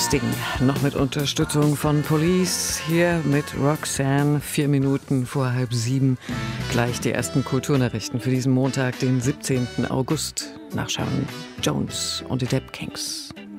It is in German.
Sting, noch mit Unterstützung von Police, hier mit Roxanne, 4 Minuten vor 6:30. Gleich die ersten Kulturnachrichten für diesen Montag, den 17. August. Nach Sharon Jones und die Dap Kings.